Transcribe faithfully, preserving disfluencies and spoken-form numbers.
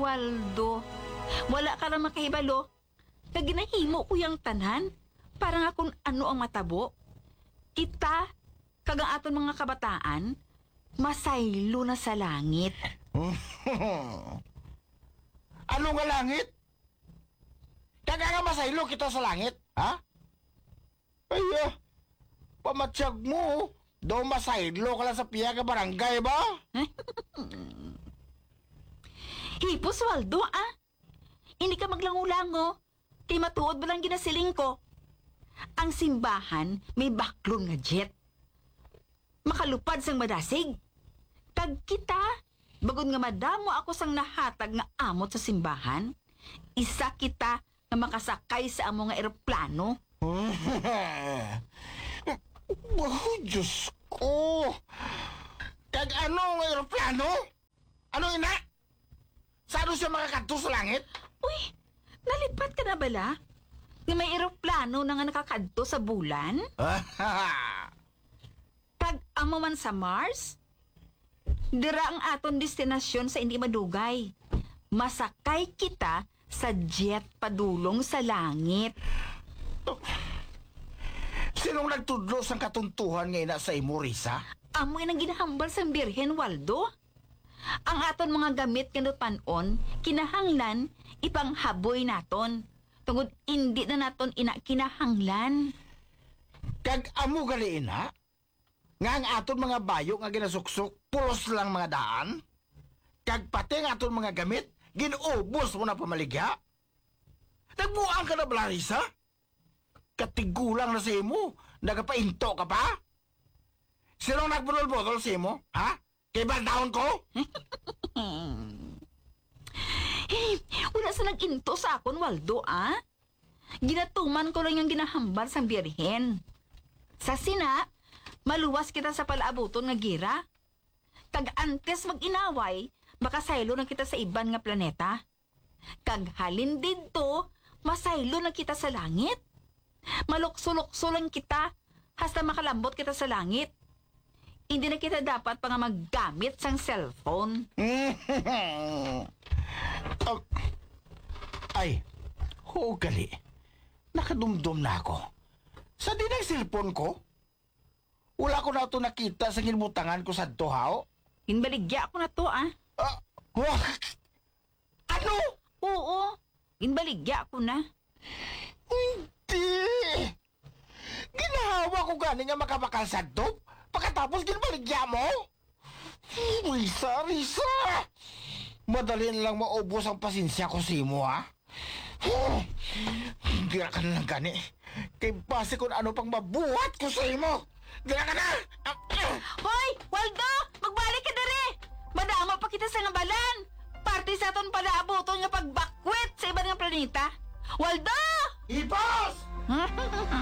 Waldo, wala ka lang makahibalo. Kag ginahimo ko yung tanan, parang akong ano ang matabo. Kita, kag ang aton mga kabataan, masaylo na sa langit. Ano nga langit? Kaya nga masaylo kita sa langit, ha? Ay, ah, pamatsyag mo, daw masaylo ka lang sa piya ka barangay ba? Hipos, Waldo, ah. Hindi ka maglango-lango. Kay matuod ba lang ginasiling ko? Ang simbahan may baklon nga jet. Makalupad sang madasig. Kag kita, bagod nga madamo ako sang nahatag nga amot sa simbahan, isa kita nga makasakay sa amo nga eroplano. Oh, Diyos ko! Kag ano nga aeroplano? Ano ina? Saan siya makakadto sa langit? Uy, nalipat ka na bala? Nga may eroplano na nga nakakadto sa bulan? Kag amo man sa Mars? Dira ang aton destinasyon sa hindi madugay. Masakay kita sa jet padulong sa langit. Sinong nagtudlo sang katuntuhan nga ina sa imo, Risa? Amoy nang ginahambal sa Birhen, Waldo. Ang aton mga gamit kanot panon, kinahanglan ipanghaboy naton. Tungod hindi na naton ina kinahanglan. Kag amo gali ina? Nga ang aton mga bayo nga ginasuksok, pulos lang mga daan? Kag pati ang aton mga gamit, ginubos mo na pamaligya? Nagbuang ka na ba, Risa? Katigulang na sa imo, nagapainto ka pa? Sinong nagbudol-budol sa imo, ha? Kay bandahon ko? Hey, wala sa nag-into sa akon, Waldo, ah? Ginatuman ko lang yung ginahambal sa Birhen. Sa sina, maluwas kita sa palaabuton nga gira. Kag antes mag-inaway, makasaylo na kita sa iban nga planeta. Kag halin didto, masaylo na kita sa langit. Malukso-lukso lang kita, hasta makalambot kita sa langit. Hindi na kita dapat pa nga maggamit sang cellphone. Oh, ay, ho gali. Nakadumdum na ako. Sa din ang cellphone ko? Wala ko na ito nakita sa ginbutangan ko sa tuhaw. Inbaligya ko na to, ah. Ah, wah! Ano? Oo, inbaligya ko na. Hindi! Ginahawa ko gani nga makabakal sa top. Pagkatapos ginabaligya mo? Risa, Risa! Madali na lang maubos ang pasensya ko sa imo, ha? Hindi ka na lang gani. Kay base kung ano pang mabuhat ko sa imo. Hindi ka na! Hoy, Waldo! Magbalik ka dere! Madama pa kita sa ngabalan! Parte sa aton palaabuton nga pagbakwit sa iba nga planeta. Waldo! Ipos!